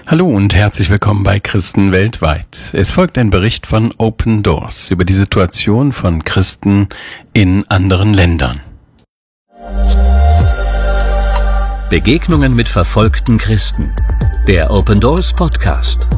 Hallo und herzlich willkommen bei Christen weltweit. Es folgt ein Bericht von Open Doors über die Situation von Christen in anderen Ländern. Begegnungen mit verfolgten Christen. Der Open Doors Podcast.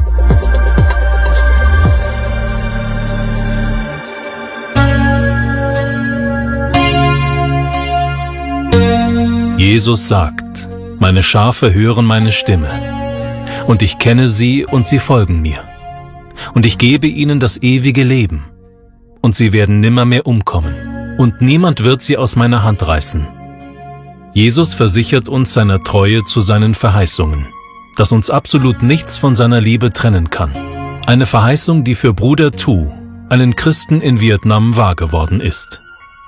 Jesus sagt: Meine Schafe hören meine Stimme. Und ich kenne sie und sie folgen mir. Und ich gebe ihnen das ewige Leben. Und sie werden nimmermehr umkommen. Und niemand wird sie aus meiner Hand reißen. Jesus versichert uns seiner Treue zu seinen Verheißungen, dass uns absolut nichts von seiner Liebe trennen kann. Eine Verheißung, die für Bruder Tu, einen Christen in Vietnam, wahr geworden ist.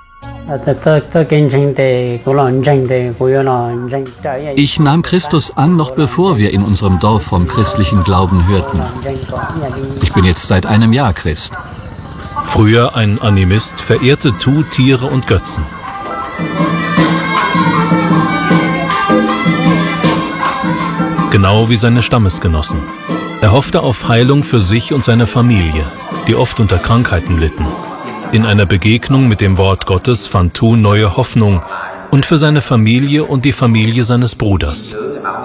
Ich nahm Christus an, noch bevor wir in unserem Dorf vom christlichen Glauben hörten. Ich bin jetzt seit einem Jahr Christ. Früher ein Animist, verehrte Tu Tiere und Götzen. Genau wie seine Stammesgenossen. Er hoffte auf Heilung für sich und seine Familie, die oft unter Krankheiten litten. In einer Begegnung mit dem Wort Gottes fand Tu neue Hoffnung und für seine Familie und die Familie seines Bruders.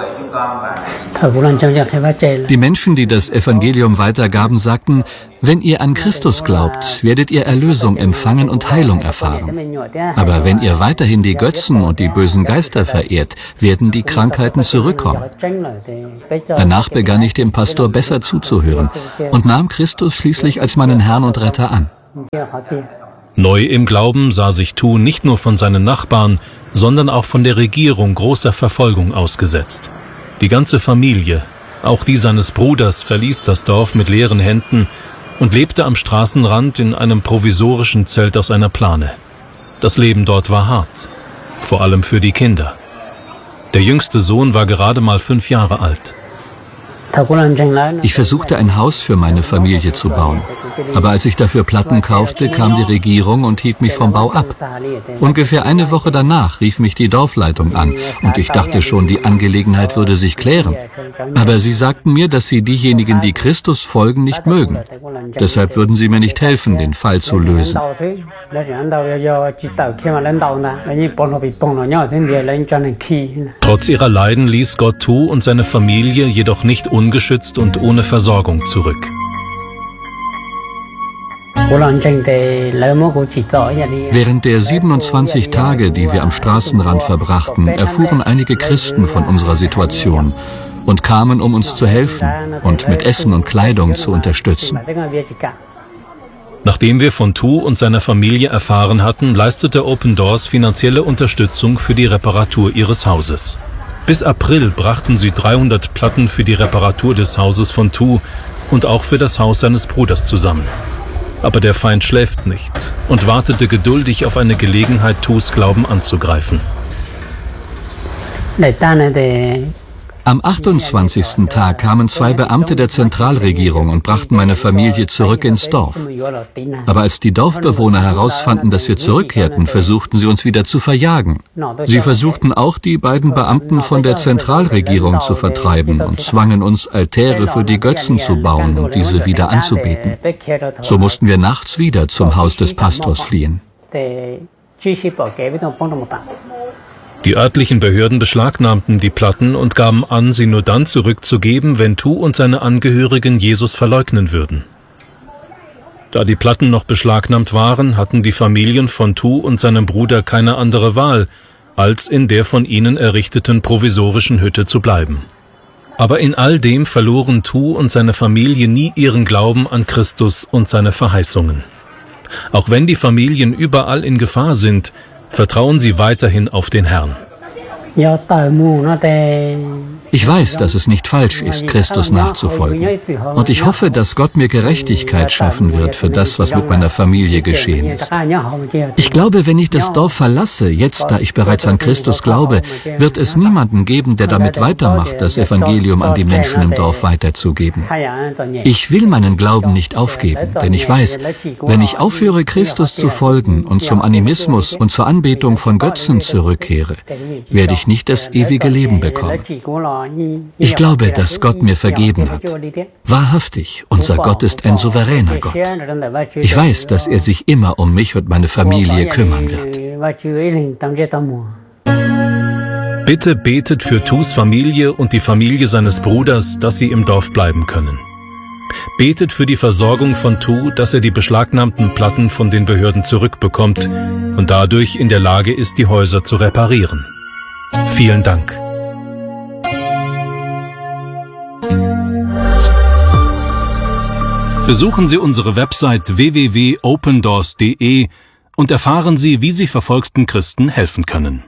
Die Menschen, die das Evangelium weitergaben, sagten: Wenn ihr an Christus glaubt, werdet ihr Erlösung empfangen und Heilung erfahren. Aber wenn ihr weiterhin die Götzen und die bösen Geister verehrt, werden die Krankheiten zurückkommen. Danach begann ich dem Pastor besser zuzuhören und nahm Christus schließlich als meinen Herrn und Retter an. Neu im Glauben sah sich Tu nicht nur von seinen Nachbarn, sondern auch von der Regierung großer Verfolgung ausgesetzt. Die ganze Familie, auch die seines Bruders, verließ das Dorf mit leeren Händen und lebte am Straßenrand in einem provisorischen Zelt aus einer Plane. Das Leben dort war hart, vor allem für die Kinder. Der jüngste Sohn war gerade mal 5 Jahre alt. Ich versuchte, ein Haus für meine Familie zu bauen. Aber als ich dafür Platten kaufte, kam die Regierung und hielt mich vom Bau ab. Ungefähr eine Woche danach rief mich die Dorfleitung an und ich dachte schon, die Angelegenheit würde sich klären. Aber sie sagten mir, dass sie diejenigen, die Christus folgen, nicht mögen. Deshalb würden sie mir nicht helfen, den Fall zu lösen. Trotz ihrer Leiden ließ Gott Tu und seine Familie jedoch nicht ungeschützt und ohne Versorgung zurück. Während der 27 Tage, die wir am Straßenrand verbrachten, erfuhren einige Christen von unserer Situation und kamen, um uns zu helfen und mit Essen und Kleidung zu unterstützen. Nachdem wir von Tu und seiner Familie erfahren hatten, leistete Open Doors finanzielle Unterstützung für die Reparatur ihres Hauses. Bis April brachten sie 300 Platten für die Reparatur des Hauses von Tu und auch für das Haus seines Bruders zusammen. Aber der Feind schläft nicht und wartete geduldig auf eine Gelegenheit, Tus Glauben anzugreifen. Am 28. Tag kamen 2 Beamte der Zentralregierung und brachten meine Familie zurück ins Dorf. Aber als die Dorfbewohner herausfanden, dass wir zurückkehrten, versuchten sie uns wieder zu verjagen. Sie versuchten auch, die beiden Beamten von der Zentralregierung zu vertreiben und zwangen uns, Altäre für die Götzen zu bauen und diese wieder anzubeten. So mussten wir nachts wieder zum Haus des Pastors fliehen. Die örtlichen Behörden beschlagnahmten die Platten und gaben an, sie nur dann zurückzugeben, wenn Tu und seine Angehörigen Jesus verleugnen würden. Da die Platten noch beschlagnahmt waren, hatten die Familien von Tu und seinem Bruder keine andere Wahl, als in der von ihnen errichteten provisorischen Hütte zu bleiben. Aber in all dem verloren Tu und seine Familie nie ihren Glauben an Christus und seine Verheißungen. Auch wenn die Familien überall in Gefahr sind, vertrauen sie weiterhin auf den Herrn. Ich weiß, dass es nicht falsch ist, Christus nachzufolgen. Und ich hoffe, dass Gott mir Gerechtigkeit schaffen wird für das, was mit meiner Familie geschehen ist. Ich glaube, wenn ich das Dorf verlasse, jetzt da ich bereits an Christus glaube, wird es niemanden geben, der damit weitermacht, das Evangelium an die Menschen im Dorf weiterzugeben. Ich will meinen Glauben nicht aufgeben, denn ich weiß, wenn ich aufhöre, Christus zu folgen und zum Animismus und zur Anbetung von Götzen zurückkehre, werde ich nicht das ewige Leben bekommen. Ich glaube, dass Gott mir vergeben hat. Wahrhaftig, unser Gott ist ein souveräner Gott. Ich weiß, dass er sich immer um mich und meine Familie kümmern wird. Bitte betet für Tus Familie und die Familie seines Bruders, dass sie im Dorf bleiben können. Betet für die Versorgung von Tu, dass er die beschlagnahmten Platten von den Behörden zurückbekommt und dadurch in der Lage ist, die Häuser zu reparieren. Vielen Dank. Besuchen Sie unsere Website www.opendoors.de und erfahren Sie, wie Sie verfolgten Christen helfen können.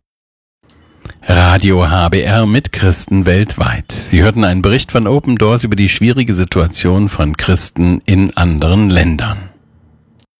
Radio HBR mit Christen weltweit. Sie hörten einen Bericht von Open Doors über die schwierige Situation von Christen in anderen Ländern.